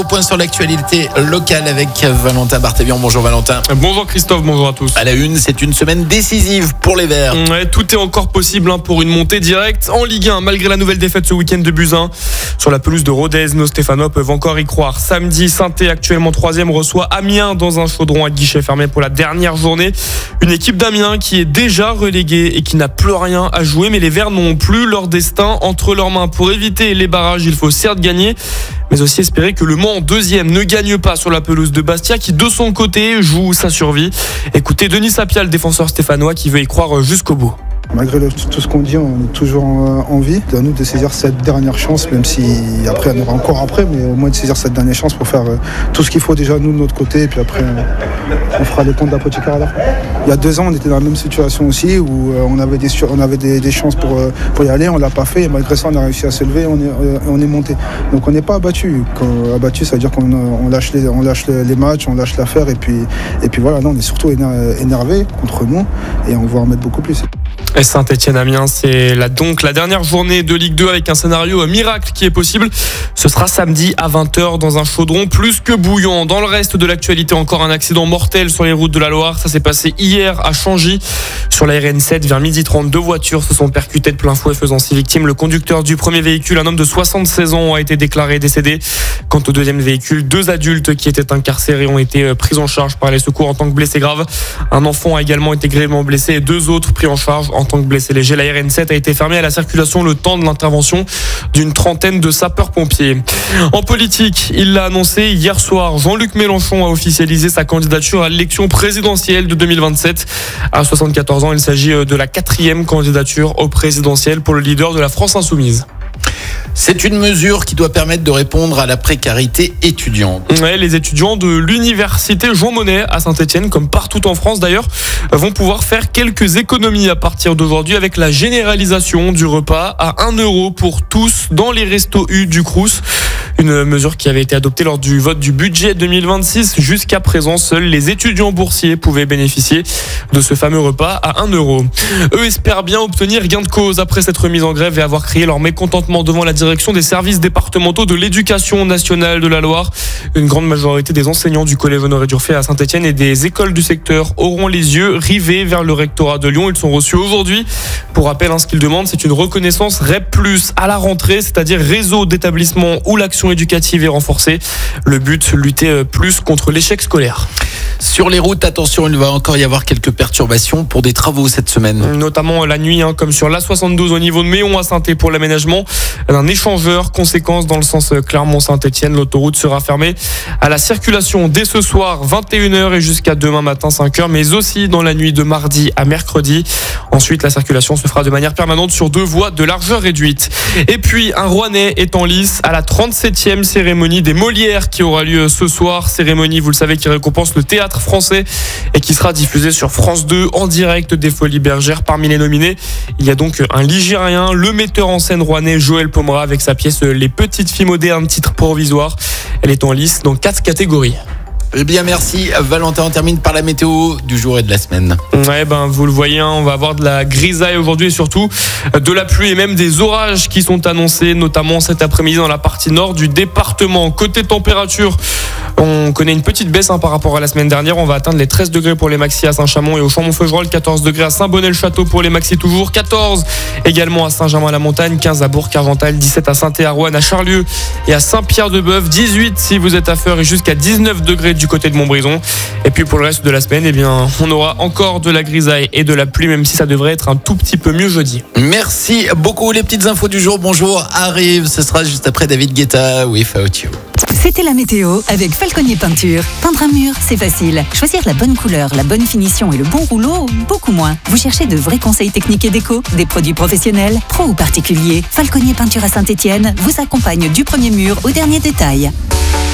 Point sur l'actualité locale avec Valentin Barthébian. Bonjour Valentin. Bonjour Christophe, bonjour à tous. À la une, c'est une semaine décisive pour les Verts. Ouais, tout est encore possible pour une montée directe en Ligue 1 malgré la nouvelle défaite ce week-end de Buzyn. Sur la pelouse de Rodez, nos Stéphanois peuvent encore y croire. Samedi, Saint-Étienne, actuellement 3e, reçoit Amiens dans un chaudron à guichet fermé pour la dernière journée. Une équipe d'Amiens qui est déjà reléguée et qui n'a plus rien à jouer, mais les Verts n'ont plus leur destin entre leurs mains. Pour éviter les barrages, il faut certes gagner, mais aussi espérer que le Mans, deuxième, ne gagne pas sur la pelouse de Bastia, qui de son côté joue sa survie. Écoutez Denis Sapia, le défenseur stéphanois, qui veut y croire jusqu'au bout. Malgré tout ce qu'on dit, on est toujours en vie. C'est à nous de saisir cette dernière chance, même si après, il y en aura encore après, mais au moins de saisir cette dernière chance pour faire tout ce qu'il faut déjà nous de notre côté, et puis après, on fera les comptes d'apothicaire à la fin. Il y a 2 ans, on était dans la même situation aussi, où on avait des chances pour y aller, on ne l'a pas fait, et malgré ça, on a réussi à se lever, on est monté. Donc on n'est pas abattu. Quand abattu, ça veut dire qu'on lâche les matchs, on lâche l'affaire, et puis voilà, non, on est surtout énervé contre nous, et on va en mettre beaucoup plus. Et Saint-Étienne-Amiens, c'est donc la dernière journée de Ligue 2 avec un scénario miracle qui est possible. Ce sera samedi à 20h dans un chaudron plus que bouillant. Dans le reste de l'actualité, encore un accident mortel sur les routes de la Loire. Ça s'est passé hier à Changy. Sur la RN7, vers 12h30, 2 voitures se sont percutées de plein fouet, faisant 6 victimes. Le conducteur du premier véhicule, un homme de 76 ans, a été déclaré décédé. Quant au deuxième véhicule, 2 adultes qui étaient incarcérés ont été pris en charge par les secours en tant que blessés graves. Un enfant a également été grièvement blessé et 2 autres pris en charge en tant que blessés légers. La RN7 a été fermée à la circulation le temps de l'intervention d'une trentaine de sapeurs-pompiers. En politique, il l'a annoncé hier soir, Jean-Luc Mélenchon a officialisé sa candidature à l'élection présidentielle de 2027. À 74 ans, il s'agit de la 4e candidature au présidentiel pour le leader de la France Insoumise. C'est une mesure qui doit permettre de répondre à la précarité étudiante. Ouais, les étudiants de l'université Jean Monnet à Saint-Étienne, comme partout en France d'ailleurs, vont pouvoir faire quelques économies à partir d'aujourd'hui avec la généralisation du repas à 1 € pour tous dans les restos U du Crous. Une mesure qui avait été adoptée lors du vote du budget 2026. Jusqu'à présent, seuls les étudiants boursiers pouvaient bénéficier de ce fameux repas à 1 €. Eux espèrent bien obtenir gain de cause après cette remise en grève et avoir crié leur mécontentement devant la direction des services départementaux de l'éducation nationale de la Loire. Une grande majorité des enseignants du collège Honoré Durfé à Saint-Étienne et des écoles du secteur auront les yeux rivés vers le rectorat de Lyon. Ils sont reçus aujourd'hui. Pour rappel, ce qu'ils demandent, c'est une reconnaissance REP+, à la rentrée, c'est-à-dire réseau d'établissements où l'action éducative est renforcée. Le but, lutter plus contre l'échec scolaire. Sur les routes, attention, il va encore y avoir quelques perturbations pour des travaux cette semaine. Notamment la nuit, comme sur l'A72 au niveau de Méon à Saint-Étienne pour l'aménagement d'un échangeur. Conséquence dans le sens Clermont-Saint-Étienne, l'autoroute sera fermée à la circulation dès ce soir 21h et jusqu'à demain matin 5h, mais aussi dans la nuit de mardi à mercredi. Ensuite, la circulation se fera de manière permanente sur 2 voies de largeur réduite. Et puis, un Rouennais est en lice à la 37e cérémonie des Molières qui aura lieu ce soir. Cérémonie, vous le savez, qui récompense le théâtre français et qui sera diffusée sur France 2 en direct des Folies Bergères. Parmi les nominés, il y a donc un Ligérien, le metteur en scène rouennais Joël Pomera avec sa pièce Les Petites Filles modernes, titre provisoire. Elle est en lice dans 4 catégories. Eh bien, merci Valentin. On termine par la météo du jour et de la semaine. Ouais, vous le voyez, on va avoir de la grisaille aujourd'hui et surtout de la pluie et même des orages qui sont annoncés, notamment cet après-midi dans la partie nord du département. Côté température, on connaît une petite baisse par rapport à la semaine dernière. On va atteindre les 13 degrés pour les maxis à Saint-Chamond et au Chambon-Feugerolles, 14 degrés à Saint-Bonnet-le-Château pour les maxis toujours, 14 également à Saint-Germain-la-Montagne, 15 à Bourg-Argental, 17 à Saint-Étienne-à-Roanne, à Charlieu et à Saint-Pierre-de-Bœuf, 18 si vous êtes à Feur et jusqu'à 19 degrés du côté de Montbrison. Et puis pour le reste de la semaine, on aura encore de la grisaille et de la pluie, même si ça devrait être un tout petit peu mieux jeudi. Merci beaucoup. Les petites infos du jour, bonjour, arrivent. Ce sera juste après David Guetta, Without You. C'était la météo avec Falconier Peinture. Peindre un mur, c'est facile. Choisir la bonne couleur, la bonne finition et le bon rouleau, beaucoup moins. Vous cherchez de vrais conseils techniques et déco, des produits professionnels, pro ou particuliers. Falconier Peinture à Saint-Étienne vous accompagne du premier mur au dernier détail.